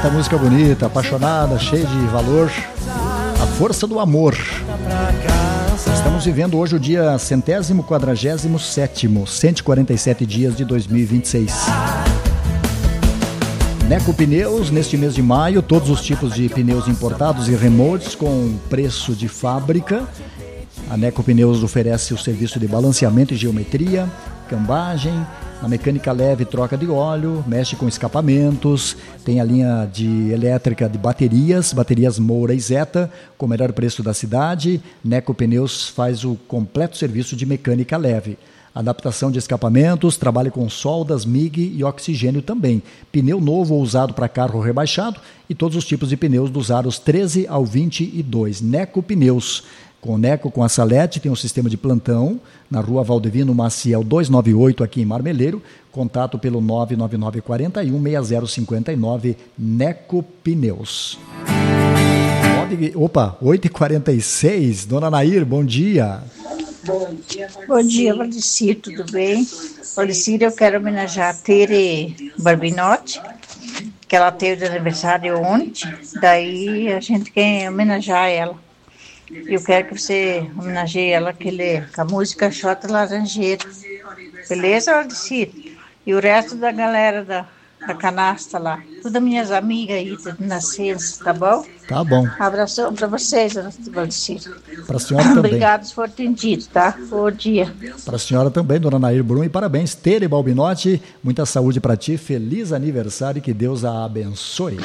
Eita, música bonita, apaixonada, cheia de valor. A força do amor. Estamos vivendo hoje o dia 147º, 147 dias de 2026. Neco Pneus, neste mês de maio, todos os tipos de pneus importados e remotes com preço de fábrica. A Neco Pneus oferece o serviço de balanceamento e geometria, cambagem, a mecânica leve, troca de óleo, mexe com escapamentos, tem a linha de elétrica de baterias Moura e Zeta, com o melhor preço da cidade. Neco Pneus faz o completo serviço de mecânica leve. Adaptação de escapamentos, trabalho com soldas, MIG e oxigênio também. Pneu novo ou usado para carro rebaixado e todos os tipos de pneus dos aros 13 ao 22. Neco Pneus. Com o Neco, com a Salete, tem um sistema de plantão na rua Valdevino Maciel 298, aqui em Marmeleiro. Contato pelo 99941-6059, Neco Pneus. 8h46, Dona Nair, bom dia. Bom dia, Valdecir, tudo bem? Valdecir, eu quero homenagear a Tere Barbinotti, que ela teve de aniversário ontem, daí a gente quer homenagear ela. Eu quero que você homenageie ela com a música Xota Laranjeira. Beleza, Valdecir? E o resto da galera da canasta lá. Todas minhas amigas aí de nascença, tá bom? Tá bom. Abração pra vocês, Valdecir. Pra senhora também. Obrigado se for atendido, tá? Bom dia. Pra senhora também, Dona Nair Brum, e parabéns, Tere Balbinotti. Muita saúde pra ti, feliz aniversário e que Deus a abençoe.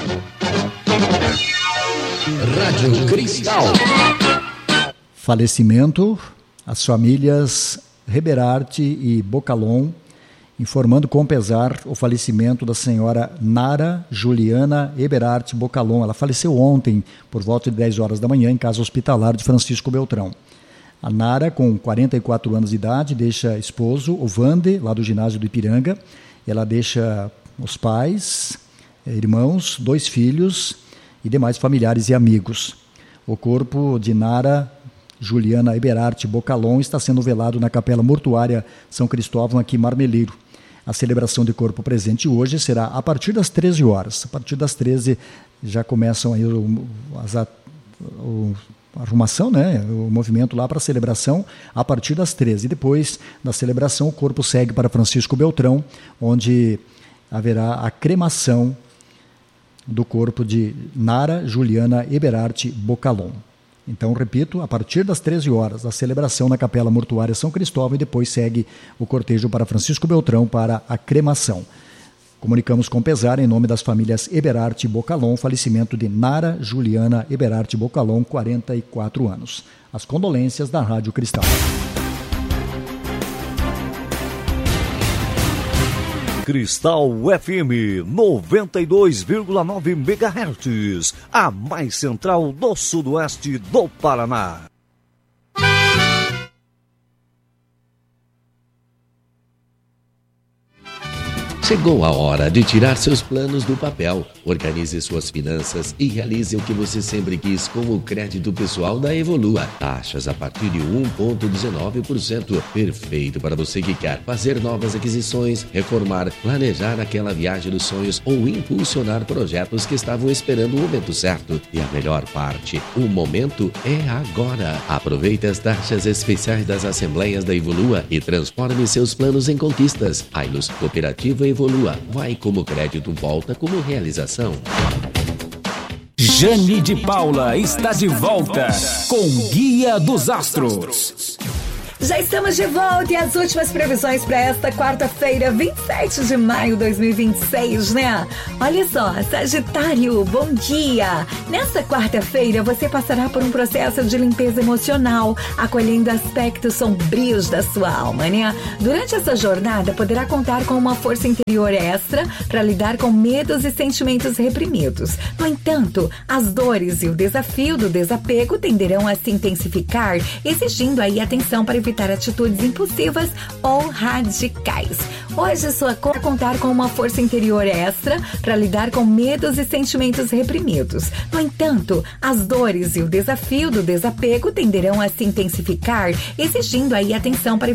Rádio Cristal. Falecimento, as famílias Reberarte e Bocalon, informando com pesar o falecimento da senhora Nara Juliana Eberarte Bocalon. Ela faleceu ontem, por volta de 10 horas da manhã, em casa hospitalar de Francisco Beltrão. A Nara, com 44 anos de idade, deixa esposo, o Vande, lá do ginásio do Ipiranga. Ela deixa os pais, irmãos, 2 filhos e demais familiares e amigos. O corpo de Nara Juliana Eberarte Bocalon está sendo velado na Capela Mortuária São Cristóvão, aqui em Marmeleiro. A celebração de corpo presente hoje será a partir das 13 horas. A partir das 13 já começam aí a arrumação, né? O movimento lá para a celebração a partir das 13. Depois da celebração, o corpo segue para Francisco Beltrão, onde haverá a cremação do corpo de Nara Juliana Eberarte Bocalon. Então, repito, a partir das 13 horas, a celebração na Capela Mortuária São Cristóvão e depois segue o cortejo para Francisco Beltrão para a cremação. Comunicamos com pesar, em nome das famílias Eberarte e Bocalon, o falecimento de Nara Juliana Eberarte Bocalon, 44 anos. As condolências da Rádio Cristal. Cristal FM 92,9 MHz, a mais central do sudoeste do Paraná. Chegou a hora de tirar seus planos do papel. Organize suas finanças e realize o que você sempre quis com o crédito pessoal da Evolua. Taxas a partir de 1,19%. Perfeito para você que quer fazer novas aquisições, reformar, planejar aquela viagem dos sonhos ou impulsionar projetos que estavam esperando o momento certo. E a melhor parte, o momento é agora. Aproveite as taxas especiais das assembleias da Evolua e transforme seus planos em conquistas. Ainus Cooperativa Evolua. Vai como crédito, volta como realização. Jane de Paula está de volta com Guia dos Astros. Já estamos de volta e as últimas previsões para esta quarta-feira, 27 de maio de 2026, né? Olha só, Sagitário, bom dia! Nesta quarta-feira, você passará por um processo de limpeza emocional, acolhendo aspectos sombrios da sua alma, né? Durante essa jornada, poderá contar com uma força interior extra para lidar com medos e sentimentos reprimidos. No entanto, as dores e o desafio do desapego tenderão a se intensificar, exigindo aí atenção para evitar atitudes impulsivas ou radicais. Hoje sua cor vai contar com uma força interior extra para lidar com medos e sentimentos reprimidos. No entanto, as dores e o desafio do desapego tenderão a se intensificar, exigindo aí atenção para